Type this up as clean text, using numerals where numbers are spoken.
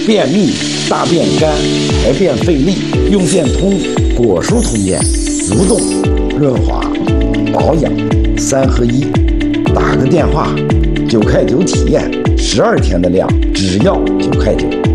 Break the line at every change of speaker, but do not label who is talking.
便秘、大便干、排便费力，用健通果蔬通便，蠕动、润滑、保养3合1。打个电话，9块9体验，12天的量，只要9块9。